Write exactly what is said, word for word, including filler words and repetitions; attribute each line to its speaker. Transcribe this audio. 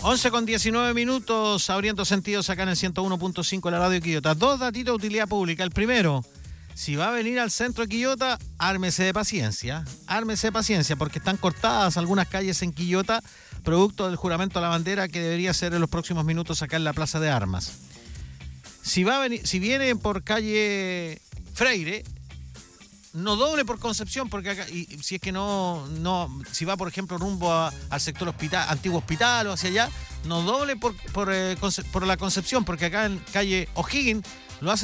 Speaker 1: once con diecinueve minutos, abriendo sentidos acá en el ciento uno punto cinco de la radio de Quillota. Dos datitos de utilidad pública. El primero, si va a venir al centro de Quillota, ármese de paciencia. Ármese de paciencia porque están cortadas algunas calles en Quillota, producto del juramento a la bandera que debería ser en los próximos minutos acá en la Plaza de Armas. Si, va a venir, si viene por calle Freire, no doble por Concepción, porque acá, y si es que no, no, si va por ejemplo rumbo a, al sector hospital, antiguo hospital o hacia allá, no doble por, por, eh, por la Concepción, porque acá en calle O'Higgins lo hace